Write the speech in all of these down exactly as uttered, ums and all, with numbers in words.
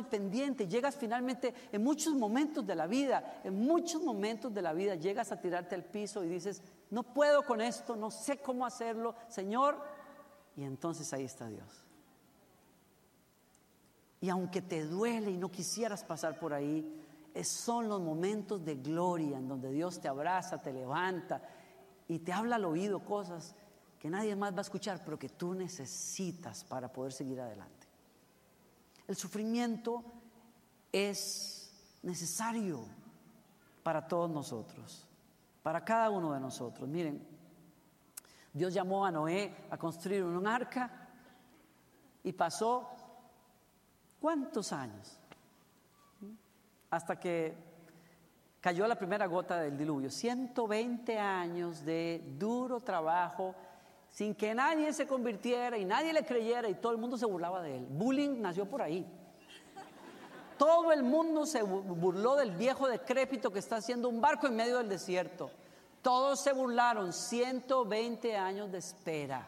sorprendente. Llegas finalmente, en muchos momentos de la vida, en muchos momentos de la vida, llegas a tirarte al piso y dices, no puedo con esto, no sé cómo hacerlo, Señor. Y entonces ahí está Dios. Y aunque te duele y no quisieras pasar por ahí, son los momentos de gloria en donde Dios te abraza, te levanta y te habla al oído cosas que nadie más va a escuchar, pero que tú necesitas para poder seguir adelante. El sufrimiento es necesario para todos nosotros, para cada uno de nosotros. Miren, Dios llamó a Noé a construir un arca y pasó ¿cuántos años? Hasta que cayó la primera gota del diluvio. ciento veinte años de duro trabajo sin que nadie se convirtiera y nadie le creyera y todo el mundo se burlaba de él. Bullying nació por ahí. Todo el mundo se burló del viejo decrépito que está haciendo un barco en medio del desierto. Todos se burlaron. ciento veinte años de espera.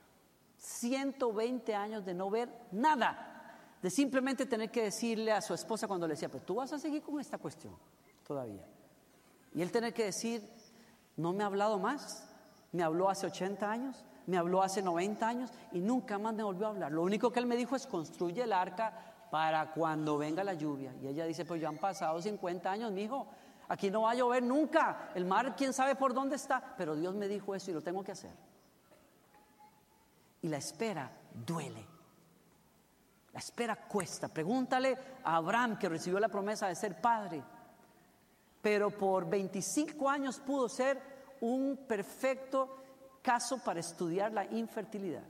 ciento veinte años de no ver nada. De simplemente tener que decirle a su esposa cuando le decía, pero tú vas a seguir con esta cuestión todavía. Y él tener que decir, no me ha hablado más. Me habló hace ochenta años, me habló hace noventa años y nunca más me volvió a hablar. Lo único que él me dijo es construye el arca para cuando venga la lluvia. Y ella dice, pues ya han pasado cincuenta años, mijo, aquí no va a llover nunca. El mar quién sabe por dónde está, pero Dios me dijo eso y lo tengo que hacer. Y la espera duele. La espera cuesta. Pregúntale a Abraham, que recibió la promesa de ser padre, pero por veinticinco años pudo ser un perfecto caso para estudiar la infertilidad,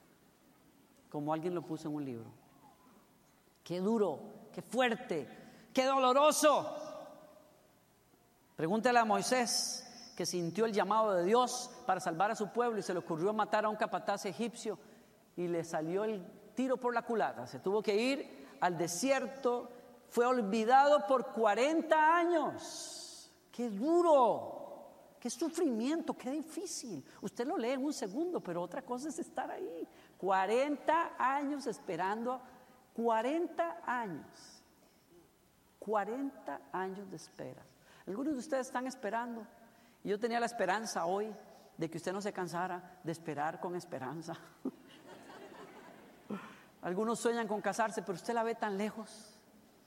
como alguien lo puso en un libro. Qué duro, qué fuerte, qué doloroso. Pregúntale a Moisés, que sintió el llamado de Dios para salvar a su pueblo y se le ocurrió matar a un capataz egipcio y le salió el tiro por la culata. Se tuvo que ir al desierto, fue olvidado por cuarenta años. ¡Qué duro! ¡Qué sufrimiento! ¡Qué difícil! Usted lo lee en un segundo, pero otra cosa es estar ahí. cuarenta años esperando, cuarenta años. cuarenta años de espera. Algunos de ustedes están esperando. Y yo tenía la esperanza hoy de que usted no se cansara de esperar con esperanza. Algunos sueñan con casarse, pero usted la ve tan lejos.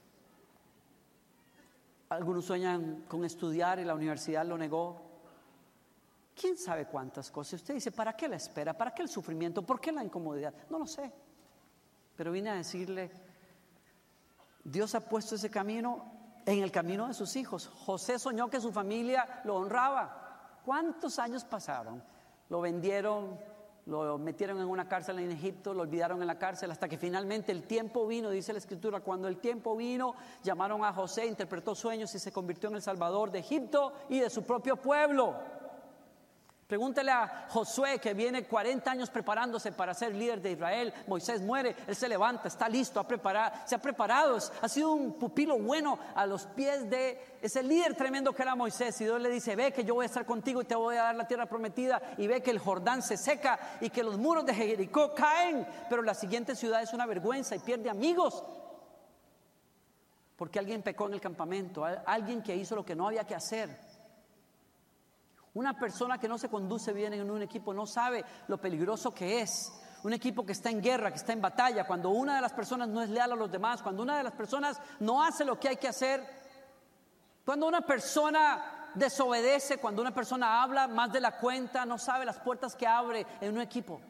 Algunos sueñan con estudiar y la universidad lo negó. ¿Quién sabe cuántas cosas? Usted dice, ¿para qué la espera? ¿Para qué el sufrimiento? ¿Por qué la incomodidad? No lo sé. Pero vine a decirle, Dios ha puesto ese camino en el camino de sus hijos. José soñó que su familia lo honraba. ¿Cuántos años pasaron? Lo vendieron, lo metieron en una cárcel en Egipto, lo olvidaron en la cárcel hasta que finalmente el tiempo vino, dice la escritura, cuando el tiempo vino, llamaron a José, interpretó sueños y se convirtió en el salvador de Egipto y de su propio pueblo. Pregúntale a Josué, que viene cuarenta años preparándose para ser líder de Israel. Moisés muere, él se levanta, está listo, ha preparado, se ha preparado, ha sido un pupilo bueno a los pies de ese líder tremendo que era Moisés. Y Dios le dice, ve que yo voy a estar contigo y te voy a dar la tierra prometida. Y ve que el Jordán se seca y que los muros de Jericó caen, pero la siguiente ciudad es una vergüenza y pierde amigos, porque alguien pecó en el campamento, alguien que hizo lo que no había que hacer. Una persona que no se conduce bien en un equipo no sabe lo peligroso que es. Un equipo que está en guerra, que está en batalla, cuando una de las personas no es leal a los demás, cuando una de las personas no hace lo que hay que hacer, cuando una persona desobedece, cuando una persona habla más de la cuenta, no sabe las puertas que abre en un equipo.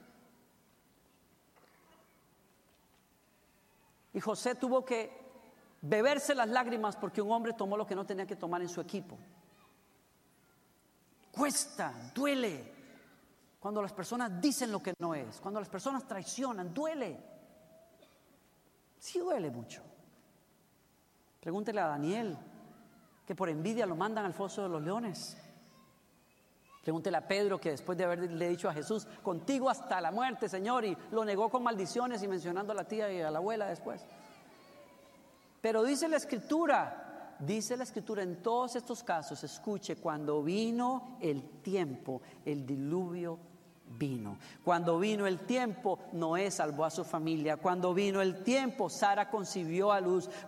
Y José tuvo que beberse las lágrimas porque un hombre tomó lo que no tenía que tomar en su equipo. Cuesta, duele. Cuando las personas dicen lo que no es, cuando las personas traicionan, duele. Sí duele mucho. Pregúntele a Daniel, que por envidia lo mandan al foso de los leones. Pregúntele a Pedro, que después de haberle dicho a Jesús, contigo hasta la muerte, Señor, y lo negó con maldiciones y mencionando a la tía y a la abuela después. Pero dice la Escritura, Dice la Escritura en todos estos casos, escuche, cuando vino el tiempo, el diluvio vino. Cuando vino el tiempo, Noé salvó a su familia. Cuando vino el tiempo, Sara concibió a luz.